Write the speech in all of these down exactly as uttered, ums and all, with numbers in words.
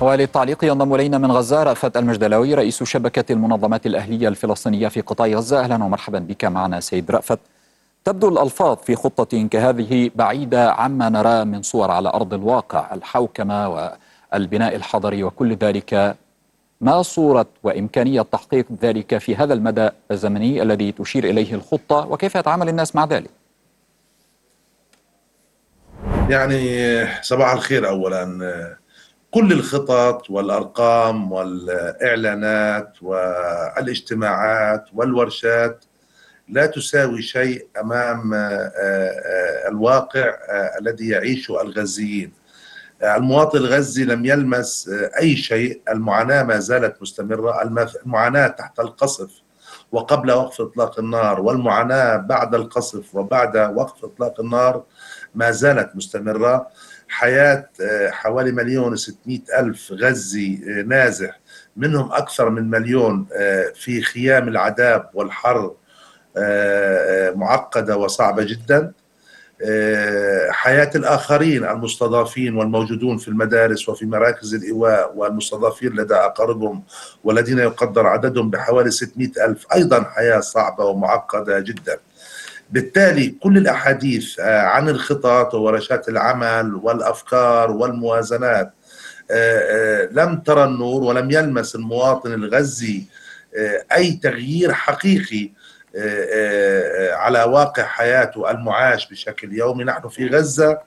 وللتعليق ينضم إلينا من غزة رأفت المجدلاوي رئيس شبكة المنظمات الأهلية الفلسطينية في قطاع غزة. أهلا ومرحبا بك معنا سيد رأفت. تبدو الألفاظ في خطة كهذه بعيدة عما نراه من صور على أرض الواقع، الحوكمة والبناء الحضري وكل ذلك. ما صورة وإمكانية تحقيق ذلك في هذا المدى الزمني الذي تشير إليه الخطة، وكيف يتعامل الناس مع ذلك؟ يعني صباح الخير. أولا، كل الخطط والأرقام والإعلانات والاجتماعات والورشات لا تساوي شيء أمام الواقع الذي يعيشه الغزيين. المواطن الغزي لم يلمس أي شيء، المعاناة ما زالت مستمرة، المعاناة تحت القصف وقبل وقف إطلاق النار، والمعاناة بعد القصف وبعد وقف إطلاق النار ما زالت مستمرة. حياة حوالي مليون وستمائة ألف غزي نازح، منهم أكثر من مليون في خيام العذاب والحر، معقدة وصعبة جدا. حياة الآخرين المستضعفين والموجودون في المدارس وفي مراكز الإيواء والمستضعفين لدى أقاربهم والذين يقدر عددهم بحوالي ستمائة ألف، أيضا حياة صعبة ومعقدة جدا. بالتالي كل الأحاديث عن الخطط وورشات العمل والأفكار والموازنات لم ترى النور، ولم يلمس المواطن الغزي أي تغيير حقيقي على واقع حياته المعاش بشكل يومي. نحن في غزة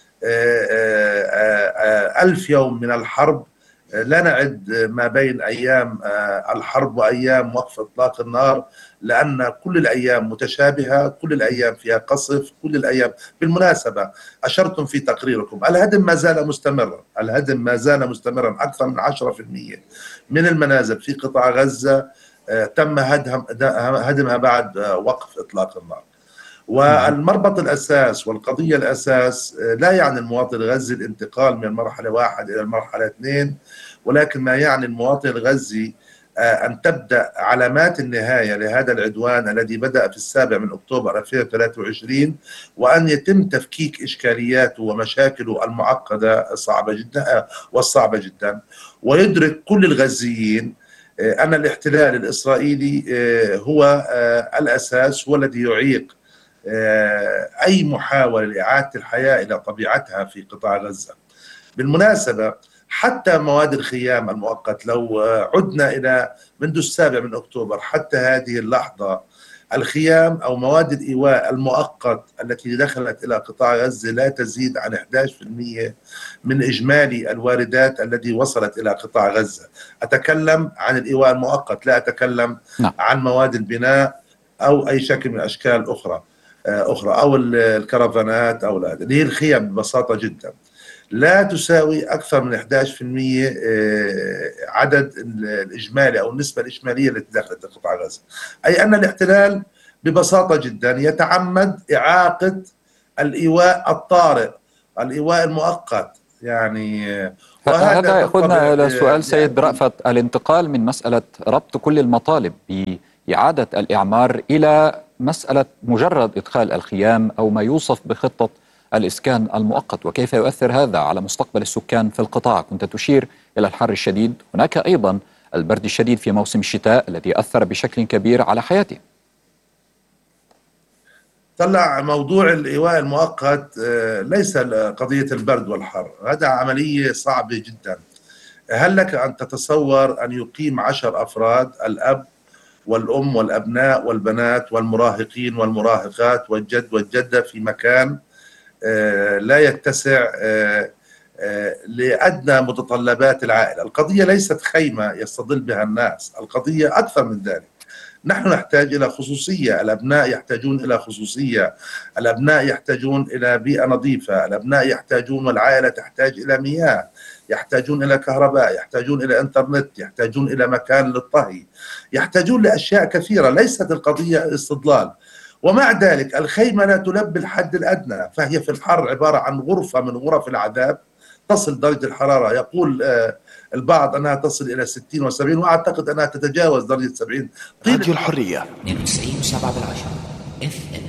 ألف يوم من الحرب، لا نعد ما بين أيام الحرب وأيام وقف إطلاق النار، لأن كل الأيام متشابهة، كل الأيام فيها قصف، كل الأيام. بالمناسبة أشرتم في تقريركم الهدم ما زال مستمرا، الهدم ما زال مستمرا. أكثر من عشرة بالمئة من المنازل في قطاع غزة تم هدمها بعد وقف إطلاق النار. والمربط الأساس والقضية الأساس لا يعني المواطن الغزي الانتقال من المرحلة واحد إلى المرحلة اثنين، ولكن ما يعني المواطن الغزي أن تبدأ علامات النهاية لهذا العدوان الذي بدأ في السابع من أكتوبر ألفين وثلاثة وعشرين، وأن يتم تفكيك إشكالياته ومشاكله المعقدة صعبة جدا والصعبة جدا، ويدرك كل الغزيين أن الاحتلال الإسرائيلي هو الأساس، هو الذي يعيق أي محاولة لإعادة الحياة إلى طبيعتها في قطاع غزة. بالمناسبة حتى مواد الخيام المؤقت، لو عدنا إلى منذ السابع من أكتوبر حتى هذه اللحظة، الخيام أو مواد الإيواء المؤقت التي دخلت إلى قطاع غزة لا تزيد عن أحد عشر بالمئة من إجمالي الواردات التي وصلت إلى قطاع غزة. أتكلم عن الإيواء المؤقت، لا أتكلم لا. عن مواد البناء أو أي شكل من أشكال أخرى أخرى أو الكرفانات أو لا. هذه الخيام ببساطة جدا لا تساوي أكثر من أحد عشر بالمئة عدد الإجمالي أو النسبة الإجمالية التي دخلت قطاع غزة. أي أن الاحتلال ببساطة جدا يتعمد إعاقة الإيواء الطارئ، الإيواء المؤقت. يعني هذا يأخذنا إلى سؤال سيد رأفت، الانتقال من مسألة ربط كل المطالب بإعادة الإعمار إلى مسألة مجرد إدخال الخيام أو ما يوصف بخطة الإسكان المؤقت، وكيف يؤثر هذا على مستقبل السكان في القطاع؟ كنت تشير إلى الحر الشديد، هناك أيضا البرد الشديد في موسم الشتاء الذي أثر بشكل كبير على حياتهم. طلع موضوع الإيواء المؤقت ليس قضية البرد والحر، هذا عملية صعبة جدا. هل لك أن تتصور أن يقيم عشر أفراد، الأب والأم والأبناء والبنات والمراهقين والمراهقات والجد والجدة، في مكان لا يتسع لأدنى متطلبات العائلة؟ القضية ليست خيمة يستظل بها الناس، القضية أكثر من ذلك. نحن نحتاج إلى خصوصية، الأبناء يحتاجون إلى خصوصية، الأبناء يحتاجون إلى بيئة نظيفة، الأبناء يحتاجون والعائلة تحتاج إلى مياه، يحتاجون إلى كهرباء، يحتاجون إلى إنترنت، يحتاجون إلى مكان للطهي، يحتاجون لأشياء كثيرة. ليست القضية استضلال. ومع ذلك الخيمة لا تلبي الحد الأدنى، فهي في الحر عبارة عن غرفة من غرف العذاب. تصل درجة الحرارة، يقول البعض أنها تصل إلى ستين وسبعين، وأعتقد أنها تتجاوز درجة سبعين. راديو الحرية اثنين وتسعين وسبعة بالعشرة.